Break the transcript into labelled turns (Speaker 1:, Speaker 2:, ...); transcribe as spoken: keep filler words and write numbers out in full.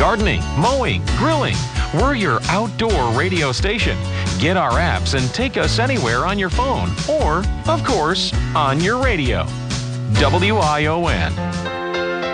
Speaker 1: gardening, mowing, grilling. We're your outdoor radio station. Get our apps and take us anywhere on your phone or, of course, on your radio. W I O N.